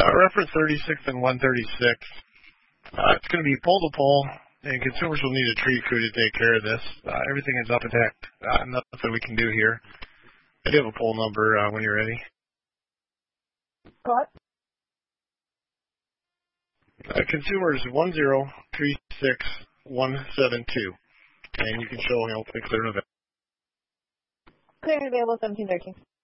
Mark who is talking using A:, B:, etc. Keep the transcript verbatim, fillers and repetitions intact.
A: Uh, reference thirty-six and one thirty-six. Uh, it's going to be pole to pole, and consumers will need a tree crew to take care of this. Uh, everything is up and decked. Uh, nothing we can do here. I do have a pole number uh, when you're ready.
B: What?
A: Uh, consumers one zero three six one seven two, and you can show Hamilton Clear Nevada.
B: Clear available seventeen thirteen.